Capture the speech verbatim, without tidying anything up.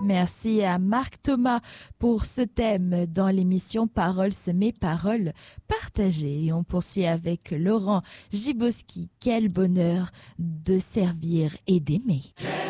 Merci à Marc Thomas pour ce thème dans l'émission Paroles semées, paroles partagées. Et on poursuit avec Laurent Giboski. Quel bonheur de servir et d'aimer.